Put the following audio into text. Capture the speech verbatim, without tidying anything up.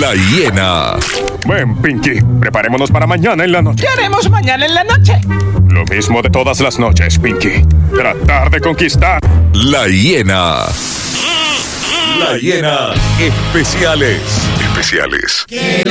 La Hiena. Ven, Pinky, preparémonos para mañana en la noche. ¿Qué haremos mañana en la noche? Lo mismo de todas las noches, Pinky. Tratar de conquistar. La Hiena. La Hiena. Especiales. Especiales.